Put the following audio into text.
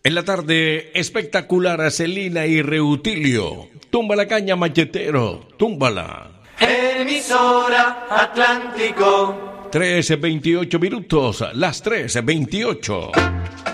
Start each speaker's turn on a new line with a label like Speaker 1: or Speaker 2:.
Speaker 1: En la tarde, espectacular a Celina y Reutilio. Tumba la caña, machetero, túmbala.
Speaker 2: Emisora Atlántico.
Speaker 1: 13:28 minutos, las 13:28.